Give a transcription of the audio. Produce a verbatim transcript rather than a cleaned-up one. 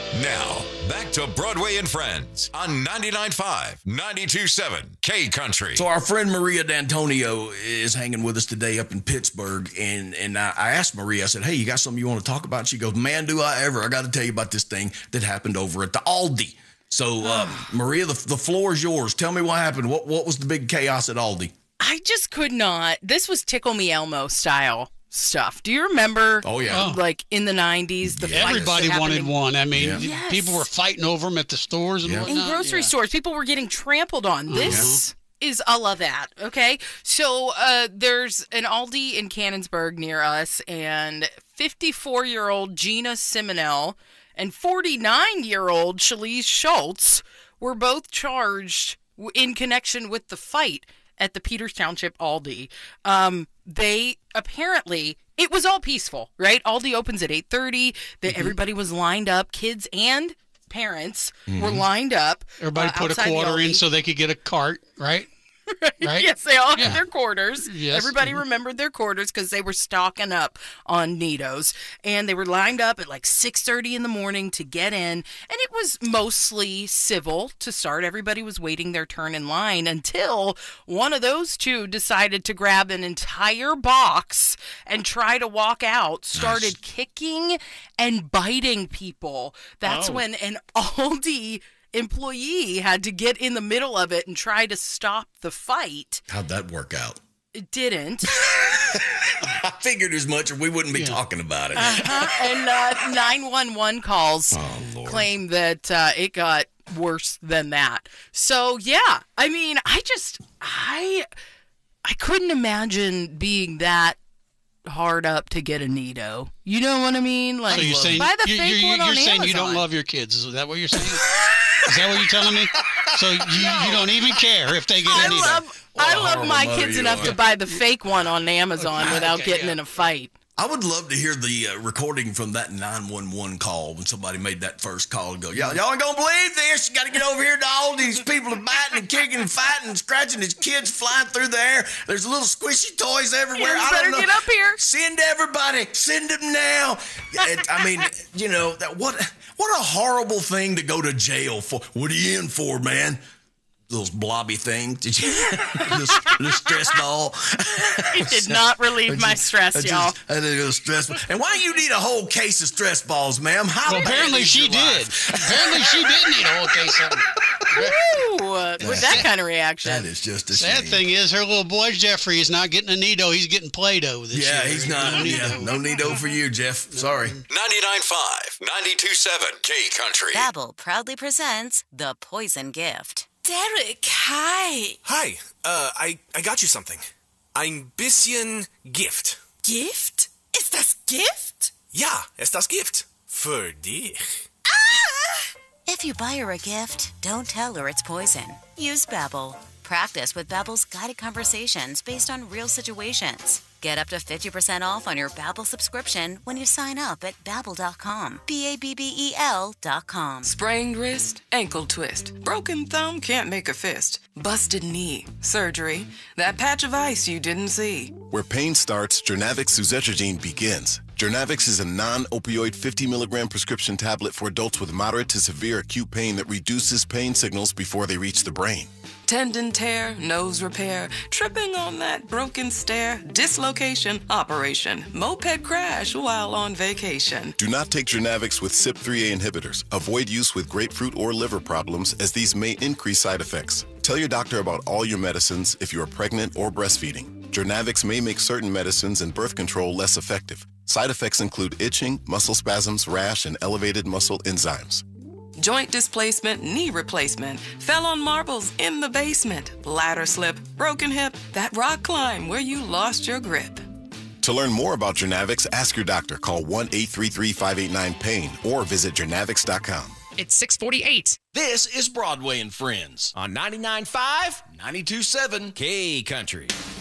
Now, back to Broadway and Friends on ninety-nine point five, ninety-two point seven K Country. So our friend Maria D'Antonio is hanging with us today up in Pittsburgh, and and I, I asked Maria, I said, hey, you got something you want to talk about? And she goes, man, do I ever. I got to tell you about this thing that happened over at the Aldi. So, um, Maria, the, the floor is yours. Tell me what happened. What, what was the big chaos at Aldi? I just could not. This was Tickle Me Elmo style stuff. Do you remember? Oh, yeah. Like in the nineties, the Yeah. fights Everybody that wanted happened in- one. I mean, Yeah. Yes. people were fighting over them at the stores and Yeah. whatnot. in grocery Yeah. stores. People were getting trampled on. This is a la that. Okay, so uh, there's an Aldi in Cannonsburg near us, and fifty-four-year-old Gina Simonell and forty-nine-year-old Shalise Schultz were both charged w- in connection with the fight at the Peters Township Aldi. Um, they apparently, it was all peaceful, right? Aldi opens at eight thirty. That Mm-hmm. everybody was lined up. Kids and parents were lined up. Everybody uh, put a outside the quarter in Aldi. so they could get a cart, right? Right? Yes, they all Yeah. had their quarters. Yes. Everybody Mhm. remembered their quarters because they were stocking up on Nitos. And they were lined up at like six thirty in the morning to get in. And it was mostly civil to start. Everybody was waiting their turn in line until one of those two decided to grab an entire box and try to walk out, started kicking and biting people. That's Oh. when an Aldi employee had to get in the middle of it and try to stop the fight. How'd that work out? It didn't. I figured as much, or we wouldn't be Yeah. talking about it. Uh-huh. And uh, nine one one calls Oh, Lord. claim that uh, it got worse than that. So, yeah, I mean, I just, I, I couldn't imagine being that hard up to get a Nito. You know what I mean? Like, So you're saying, buy the you're, fake you're, one you're on saying you don't Amazon. love your kids. Is that what you're saying? Is that what you're telling me? So you, you don't even care if they get I a Nito. love, I What a love my horrible mother kids you enough are. to buy the fake one on Amazon Okay, without okay, getting yeah. in a fight. I would love to hear the uh, recording from that nine one one call when somebody made that first call and go, y'all, y'all ain't gonna believe this. You gotta get over here to all these people are biting and kicking and fighting and scratching. His kids flying through the air. There's little squishy toys everywhere. You I better don't know. get up here. Send everybody. Send them now. It, I mean, you know, that what what a horrible thing to go to jail for. What are you in for, man? Those blobby things. Did you the, the stress ball? It did not relieve my stress, I just- y'all. I did a little stress. And why do you need a whole case of stress balls, ma'am? How Well, bad apparently is she your did. life? Apparently she did need a whole case of them. Ooh, uh, with that kind of reaction. That is just a Sad shame. thing is, her little boy Jeffrey is not getting a Nito. He's getting Play-Doh this Yeah, year. he's not. No Yeah, Nito. no Nito for you, Jeff. Sorry. ninety-nine point five, ninety-two point seven K Country. Babbel proudly presents The Poison Gift. Derek, hi. Hi, uh, I, I got you something. Ein bisschen Gift. Gift? Ist das Gift? Ja, ist das Gift. Für dich. If you buy her a gift, don't tell her it's poison. Use Babbel. Practice with Babbel's guided conversations based on real situations. Get up to fifty percent off on your Babbel subscription when you sign up at babbel dot com. B A B B E L dot com. Sprained wrist, ankle twist. Broken thumb can't make a fist. Busted knee, surgery. That patch of ice you didn't see. Where pain starts, Jernavix suzetrigine begins. Jernavix is a non-opioid fifty milligram prescription tablet for adults with moderate to severe acute pain that reduces pain signals before they reach the brain. Tendon tear, nose repair, tripping on that broken stair, dislocation, operation, moped crash while on vacation. Do not take Jernavix with C Y P three A inhibitors. Avoid use with grapefruit or liver problems, as these may increase side effects. Tell your doctor about all your medicines if you are pregnant or breastfeeding. Jernavix may make certain medicines and birth control less effective. Side effects include itching, muscle spasms, rash, and elevated muscle enzymes. Joint displacement, knee replacement, fell on marbles in the basement, ladder slip, broken hip, that rock climb where you lost your grip. To learn more about Jernavix, ask your doctor. Call one eight three three, five eight nine, pain or visit jernavix dot com. It's six forty-eight. This is Broadway and Friends on ninety-nine point five, ninety-two point seven K Country.